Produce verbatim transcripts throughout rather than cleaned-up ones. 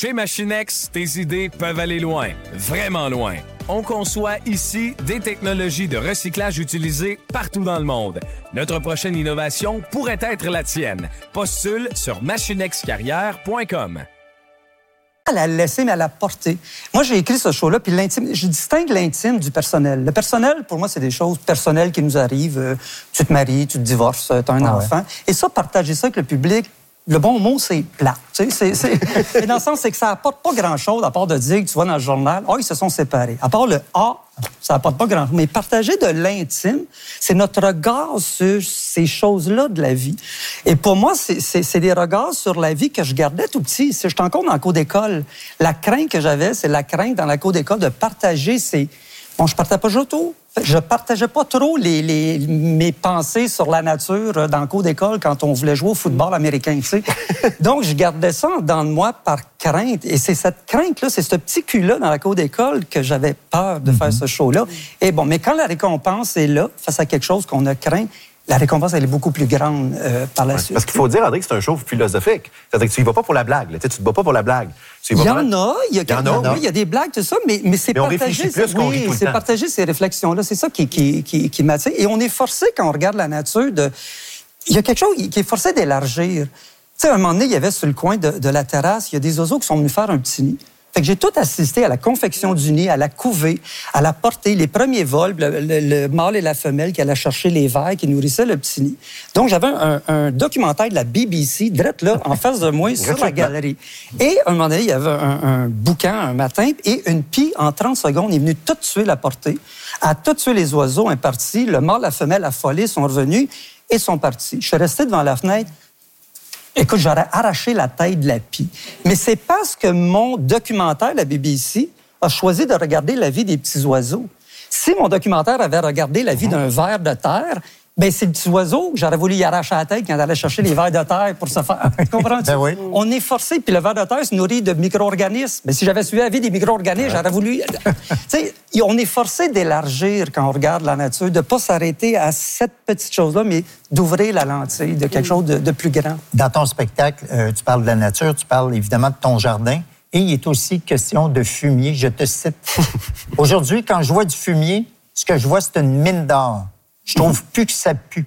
Chez Machinex, tes idées peuvent aller loin, vraiment loin. On conçoit ici des technologies de recyclage utilisées partout dans le monde. Notre prochaine innovation pourrait être la tienne. Postule sur machinexcarrière point com. À la laisser, mais à la porter. Moi, j'ai écrit ce show-là, puis l'intime, je distingue l'intime du personnel. Le personnel, pour moi, c'est des choses personnelles qui nous arrivent. Euh, tu te maries, tu te divorces, tu as un ah enfant. Ouais. Et ça, partager ça avec le public, le bon mot, c'est plat. Tu sais, c'est, c'est... Mais dans le sens, c'est que ça apporte pas grand-chose, à part de dire que tu vois dans le journal, oh, ils se sont séparés. À part le « ah », ça apporte pas grand-chose. Mais partager de l'intime, c'est notre regard sur ces choses-là de la vie. Et pour moi, c'est, c'est, c'est des regards sur la vie que je gardais tout petit. Si j'étais encore dans la cour d'école, la crainte que j'avais, c'est la crainte dans la cour d'école de partager ces... Bon, je partais pas autour. Je partageais pas trop les, les, mes pensées sur la nature dans le cours d'école quand on voulait jouer au football américain, tu sais. Donc, je gardais ça dans moi par crainte. Et c'est cette crainte-là, c'est ce petit cul-là dans la cour d'école que j'avais peur de mm-hmm. faire ce show-là. Et bon, mais quand la récompense est là, face à quelque chose qu'on a craint, la récompense, elle est beaucoup plus grande euh, par la ouais, suite. Parce qu'il faut dire, André, que c'est un show philosophique. C'est-à-dire que tu y vas pas pour la blague. Là. Tu ne te bats pas pour la blague. Il y, en a, il y a, il y en a, oui, il y a des blagues, tout ça, mais, mais c'est mais partager, plus qu'on oui, rit tout c'est le partager ces réflexions-là. C'est ça qui, qui, qui, qui m'attire. Et on est forcé, quand on regarde la nature, de... il y a quelque chose qui est forcé d'élargir. Tu sais, à un moment donné, il y avait sur le coin de, de la terrasse, il y a des oiseaux qui sont venus faire un petit nid. Fait que j'ai tout assisté à la confection du nid, à la couvée, à la portée, les premiers vols, le, le, le mâle et la femelle qui allaient chercher les vers, qui nourrissaient le petit nid. Donc, j'avais un, un documentaire de la B B C, direct là, en face de moi, sur la galerie. Et, à un moment donné, il y avait un, un boucan un matin, et une pie, en trente secondes, est venue tout tuer la portée, a tout tué les oiseaux, un parti, le mâle, la femelle, affolés, sont revenus et sont partis. Je suis resté devant la fenêtre. Écoute, j'aurais arraché la tête de la pie. Mais c'est parce que mon documentaire, la B B C, a choisi de regarder la vie des petits oiseaux. Si mon documentaire avait regardé la vie d'un ver de terre, bien, c'est le petit oiseau que j'aurais voulu y arracher la tête quand il allait chercher les vers de terre pour se faire... Tu comprends-tu? Ben oui. On est forcé, puis le ver de terre se nourrit de micro-organismes. Mais si j'avais suivi la vie des micro-organismes, ouais. j'aurais voulu... Tu sais, on est forcé d'élargir quand on regarde la nature, de ne pas s'arrêter à cette petite chose-là, mais d'ouvrir la lentille de quelque chose de, de plus grand. Dans ton spectacle, euh, tu parles de la nature, tu parles évidemment de ton jardin, et il est aussi question de fumier. Je te cite. Aujourd'hui, quand je vois du fumier, ce que je vois, c'est une mine d'or. Je trouve plus que ça pue.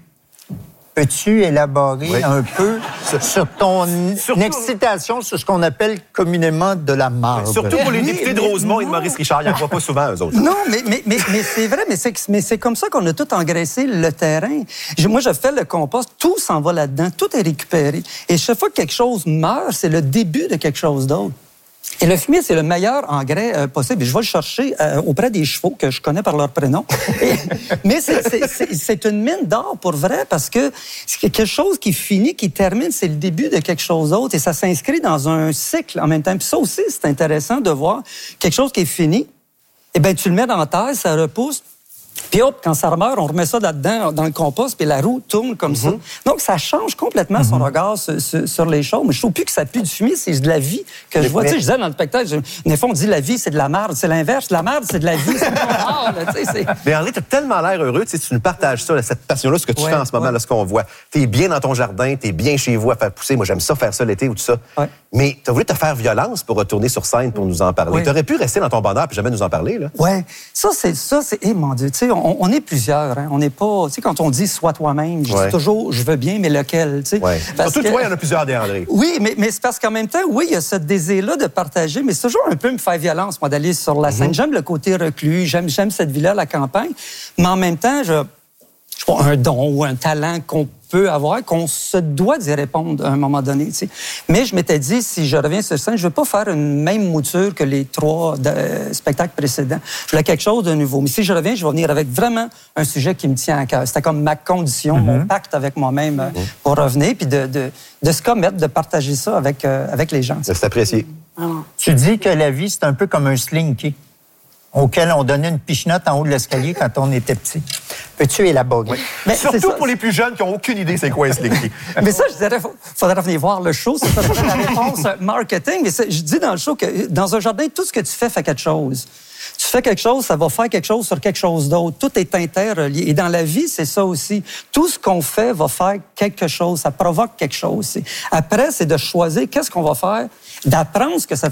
Peux-tu élaborer oui. un peu sur ton surtout, excitation sur ce qu'on appelle communément de la marde? Surtout pour les députés de Rosemont et de Maurice Richard, ils n'en voient pas souvent, eux autres. Non, mais, mais, mais, mais c'est vrai, mais c'est, mais c'est comme ça qu'on a tout engraissé le terrain. Je, moi, je fais le compost, tout s'en va là-dedans, tout est récupéré. Et chaque fois que quelque chose meurt, c'est le début de quelque chose d'autre. Et le fumier, c'est le meilleur engrais euh, possible. Et je vais le chercher euh, auprès des chevaux que je connais par leur prénom. Et, mais c'est, c'est, c'est, c'est une mine d'or pour vrai parce que c'est quelque chose qui finit, qui termine, c'est le début de quelque chose d'autre. Et ça s'inscrit dans un cycle en même temps. Puis ça aussi, c'est intéressant de voir quelque chose qui est fini. Eh bien, tu le mets dans la terre, ça repousse. Puis hop, quand ça meurt, on remet ça là-dedans, dans le compost, puis la roue tourne comme mm-hmm. ça. Donc, ça change complètement mm-hmm. son regard sur, sur, sur les choses. Mais je trouve plus que ça pue du fumier, c'est de la vie que je vois. Mais... Tu sais, je disais dans le spectacle, je... des fois, on dit la vie, c'est de la merde. C'est l'inverse. La merde, c'est de la vie. C'est pas rare, là, tu sais, c'est... Mais André, t'as tellement l'air heureux. Tu sais, tu nous partages ça, là, cette passion-là, ce que tu ouais, fais en ce moment, ouais. là, ce qu'on voit. T'es bien dans ton jardin, t'es bien chez vous à faire pousser. Moi, j'aime ça, faire ça l'été ou tout ça. Ouais. Mais t'as voulu te faire violence pour retourner sur scène pour nous en parler. Ouais. T'aurais pu rester dans ton bonheur puis jamais nous en parler, là. Oui. Ça, c'est... ça, c'est... Eh, mon Dieu, tu sais, on, on est plusieurs. Hein. On n'est pas... Tu sais, quand on dit « sois toi-même », je ouais. dis toujours « je veux bien, mais lequel », tu sais. Ouais. Surtout que toi, il y en a plusieurs des André. Oui, mais, mais c'est parce qu'en même temps, oui, il y a ce désir-là de partager, mais c'est toujours un peu me faire violence, moi, d'aller sur la scène. Mm-hmm. J'aime le côté reclus, j'aime, j'aime cette vie-là, la campagne, mais en même temps, je... je vois un don ou un talent qu'on peut avoir, qu'on se doit d'y répondre à un moment donné. Tu sais. Mais je m'étais dit, si je reviens sur scène, je ne veux pas faire une même mouture que les trois de, euh, spectacles précédents. Je voulais quelque chose de nouveau. Mais si je reviens, je vais venir avec vraiment un sujet qui me tient à cœur. C'était comme ma condition, mm-hmm. mon pacte avec moi-même euh, mm-hmm. pour revenir, puis de, de, de se commettre, de partager ça avec, euh, avec les gens. C'est apprécié. Ah. Tu dis que la vie, c'est un peu comme un slinky auquel on donnait une pichenote en haut de l'escalier quand on était petit. Peux-tu élaborer? Oui. Mais surtout pour les plus jeunes qui n'ont aucune idée c'est quoi un slinky. Mais ça, je dirais, il faudrait venir voir le show. C'est ça, c'est la réponse marketing. Mais je dis dans le show que dans un jardin, tout ce que tu fais fait quelque chose. Tu fais quelque chose, ça va faire quelque chose sur quelque chose d'autre. Tout est interrelié. Et dans la vie, c'est ça aussi. Tout ce qu'on fait va faire quelque chose. Ça provoque quelque chose. Après, c'est de choisir qu'est-ce qu'on va faire, d'apprendre ce que ça fait